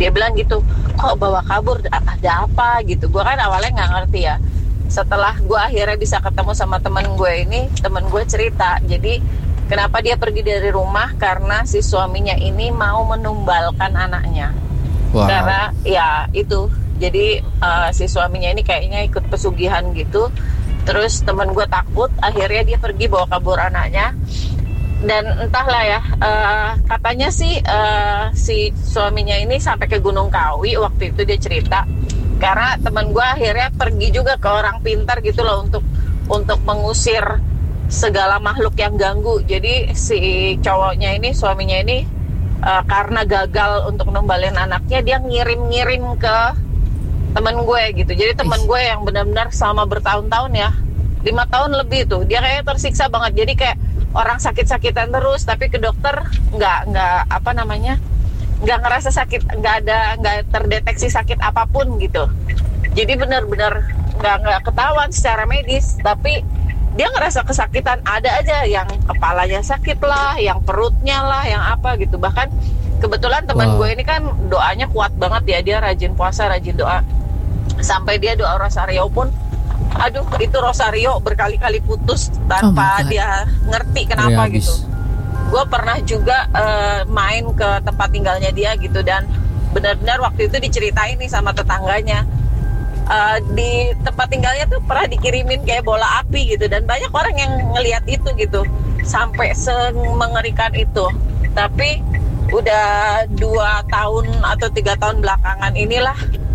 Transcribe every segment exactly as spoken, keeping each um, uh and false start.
Dia bilang gitu, kok bawa kabur, ada apa gitu. Gue kan awalnya nggak ngerti ya. Setelah gue akhirnya bisa ketemu sama temen gue ini, temen gue cerita, jadi kenapa dia pergi dari rumah, karena si suaminya ini mau menumbalkan anaknya. Wow. Karena ya itu, jadi uh, si suaminya ini kayaknya ikut pesugihan gitu. Terus temen gue takut, akhirnya dia pergi bawa kabur anaknya. Dan entahlah ya, uh, katanya sih uh, si suaminya ini sampai ke Gunung Kawi waktu itu dia cerita. Karena teman gue akhirnya pergi juga ke orang pintar gitu loh untuk untuk mengusir segala makhluk yang ganggu. Jadi si cowoknya ini, suaminya ini uh, karena gagal untuk nembalin anaknya, dia ngirim-ngirim ke teman gue gitu. Jadi teman gue yang benar-benar selama bertahun-tahun ya, lima tahun lebih tuh, dia kayaknya tersiksa banget. Jadi kayak orang sakit-sakitan terus, tapi ke dokter nggak nggak apa namanya nggak ngerasa sakit, nggak ada nggak terdeteksi sakit apapun gitu. Jadi benar-benar nggak nggak ketahuan secara medis, tapi dia ngerasa kesakitan ada aja, yang kepalanya sakit lah, yang perutnya lah, yang apa gitu. Bahkan kebetulan teman wow. gue ini kan doanya kuat banget ya, dia rajin puasa, rajin doa, sampai dia doa rosario pun, aduh itu rosario berkali-kali putus tanpa oh dia ngerti kenapa Reabis. Gitu. Gue pernah juga uh, main ke tempat tinggalnya dia gitu, dan benar-benar waktu itu diceritain nih sama tetangganya, uh, di tempat tinggalnya tuh pernah dikirimin kayak bola api gitu, dan banyak orang yang ngelihat itu gitu, sampai semengerikan itu. Tapi udah dua tahun atau tiga tahun belakangan inilah,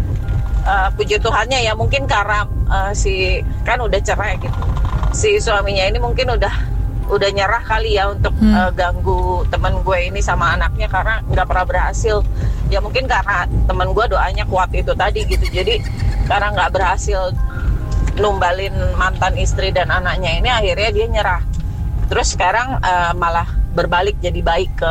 Uh, puji Tuhannya ya, mungkin karena uh, si kan udah cerai gitu, si suaminya ini mungkin udah udah nyerah kali ya untuk hmm. uh, ganggu teman gue ini sama anaknya, karena nggak pernah berhasil ya. Mungkin karena teman gue doanya kuat itu tadi gitu, jadi karena nggak berhasil numbalin mantan istri dan anaknya ini, akhirnya dia nyerah. Terus sekarang uh, malah berbalik jadi baik ke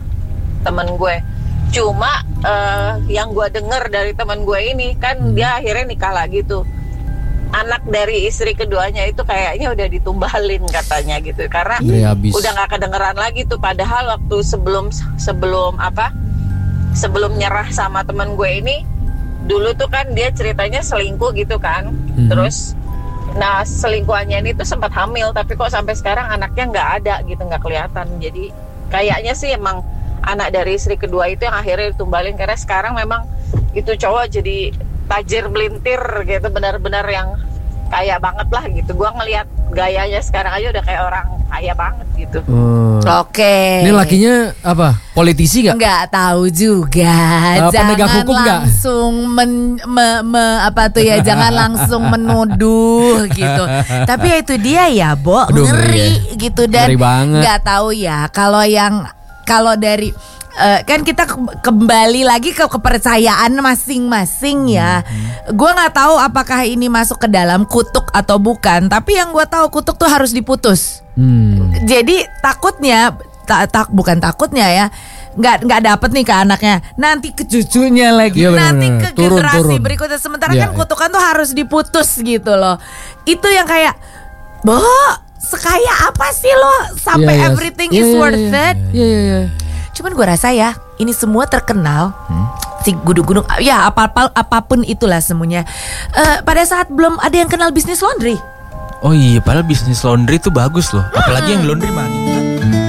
teman gue. Cuma uh, yang gue dengar dari teman gue ini kan, hmm. dia akhirnya nikah lagi tuh. Anak dari istri keduanya itu kayaknya udah ditumbalin katanya gitu, karena Reabis. Udah nggak kedengeran lagi tuh. Padahal waktu sebelum sebelum apa sebelum nyerah sama teman gue ini, dulu tuh kan dia ceritanya selingkuh gitu kan. Hmm. Terus nah selingkuhannya ini tuh sempat hamil, tapi kok sampai sekarang anaknya nggak ada gitu, nggak kelihatan. Jadi kayaknya sih emang anak dari istri kedua itu yang akhirnya ditumbalin, karena sekarang memang itu cowok jadi tajir melintir gitu, benar-benar yang kaya banget lah gitu. Gua ngelihat gayanya sekarang aja udah kayak orang kaya banget gitu. Hmm. Oke. Okay. Ini lakinya apa? Politisi gak? Nggak tahu juga. Uh, jangan hukum langsung men, me, me, apa tuh ya? Jangan langsung menuduh gitu. Tapi ya itu dia ya, Bo, Aduh, ngeri ya. Gitu, dan nggak tahu ya kalau yang kalau dari uh, kan kita ke- kembali lagi ke kepercayaan masing-masing ya. Hmm. Gue nggak tahu apakah ini masuk ke dalam kutuk atau bukan. Tapi yang gue tahu kutuk tuh harus diputus. Hmm. Jadi takutnya, tak tak bukan takutnya ya. Nggak nggak dapet nih ke anaknya, nanti ke cucunya lagi, ya, nanti ke turun, generasi turun. berikutnya. Sementara ya, kan kutukan tuh harus diputus gitu loh. Itu yang kayak, Bo, sekaya apa sih lo sampai yeah, yeah. everything yeah, is yeah, worth yeah. it? Iya iya iya. Cuman gue rasa ya, ini semua terkenal hmm? si gunung-gunung, ya apa apa apapun itulah semuanya. Uh, pada saat belum ada yang kenal bisnis laundry. Oh iya, padahal bisnis laundry itu bagus loh, apalagi hmm. yang laundry money.